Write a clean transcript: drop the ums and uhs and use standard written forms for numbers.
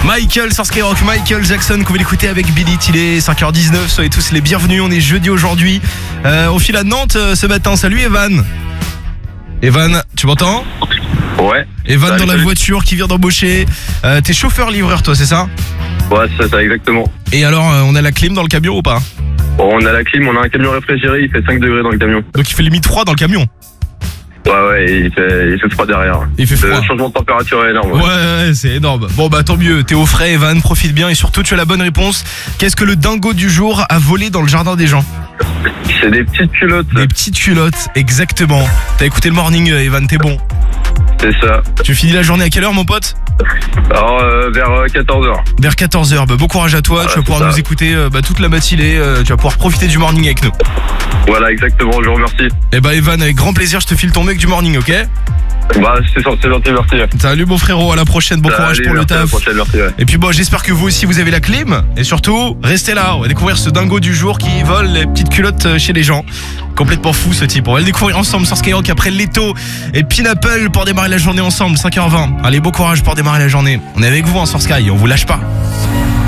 Michael sur Skyrock, Michael Jackson qu'on va l'écouter avec Billy. Il est 5h19, soyez tous les bienvenus. On est jeudi aujourd'hui. On file à Nantes ce matin. Salut Evan. Evan, tu m'entends? Ouais. Evan dans la voiture qui vient d'embaucher. T'es chauffeur-livreur toi, c'est ça? Ouais, c'est ça, exactement. Et alors, on a la clim dans le camion ou pas? Bon, on a la clim, on a un camion réfrigéré, il fait 5 degrés dans le camion. Donc il fait limite froid dans le camion. Ouais, il fait froid derrière. Il fait froid. Le changement de température est énorme. Ouais, c'est énorme. Bon bah tant mieux, t'es au frais Evan, profite bien et surtout tu as la bonne réponse. Qu'est-ce que le dingo du jour a volé dans le jardin des gens? C'est des petites culottes. Des petites culottes, exactement. T'as écouté le morning Evan, t'es bon. C'est ça. Tu finis la journée à quelle heure mon pote? Alors vers 14h. Vers 14h, bah, bon courage à toi, tu vas pouvoir nous écouter toute la matinée, tu vas pouvoir profiter du morning avec nous. Voilà, exactement, je vous remercie. Et bah Evan, avec grand plaisir, je te file ton mec du morning, ok? Bah c'est gentil, merci. Salut mon frérot, à la prochaine, bon courage pour le taf. À la prochaine, merci, ouais. Et puis bon, j'espère que vous aussi vous avez la clim. Et surtout, restez là, on va découvrir ce dingo du jour qui vole les petites culottes chez les gens. Complètement fou ce type, on va le découvrir ensemble sur Skyrock après Leto et Pineapple pour démarrer la journée ensemble, 5h20. Allez, bon courage pour démarrer la journée. On est avec vous sur Sky, on vous lâche pas.